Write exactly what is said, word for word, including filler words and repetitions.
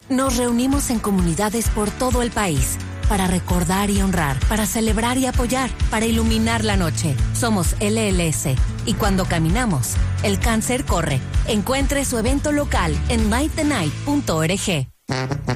Nos reunimos en comunidades por todo el país para recordar y honrar, para celebrar y apoyar, para iluminar la noche. Somos L L S y cuando caminamos, el cáncer corre. Encuentre su evento local en light the night punto org.